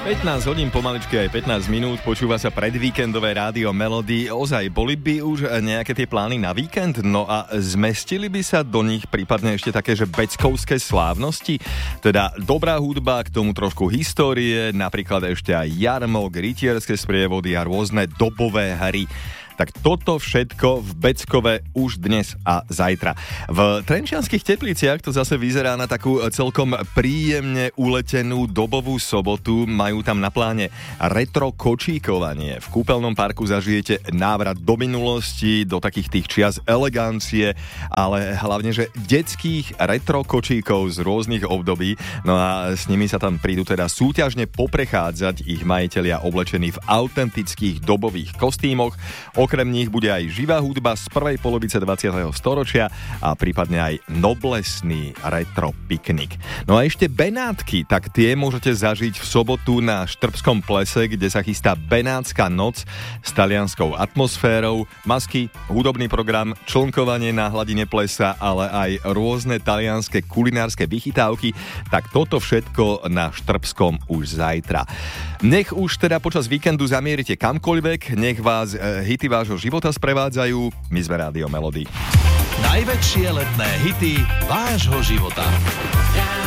15 hodín, pomaličky aj 15 minút, počúva sa predvíkendové rádio Melody. Ozaj, boli by už nejaké tie plány na víkend? No a zmestili by sa do nich prípadne ešte také, že beckovské slávnosti? Teda dobrá hudba, k tomu trošku histórie, napríklad ešte aj jarmok, rytierské sprievody a rôzne dobové hry. Tak toto všetko v Beckove už dnes a zajtra. V Trenčianskych Tepliciach to zase vyzerá na takú celkom príjemne uletenú dobovú sobotu. Majú tam na pláne retro kočíkovanie. V kúpeľnom parku zažijete návrat do minulosti, do takých tých čias elegancie, ale hlavne, že detských retro kočíkov z rôznych období. No a s nimi sa tam prídu teda súťažne poprechádzať ich majitelia oblečení v autentických dobových kostýmoch. Okrem nich bude aj živá hudba z prvej polovice 20. storočia a prípadne aj noblesný retro piknik. No a ešte Benátky, tak tie môžete zažiť v sobotu na Štrbskom plese, kde sa chystá Benátska noc s talianskou atmosférou, masky, hudobný program, člnkovanie na hladine plesa, ale aj rôzne talianske kulinárske vychytávky. Tak toto všetko na Štrbskom už zajtra. Nech už teda počas víkendu zamierite kamkoľvek, nech vás hity vášho života sprevádzajú. My sme Rádio Melody. Najväčšie letné hity vášho života.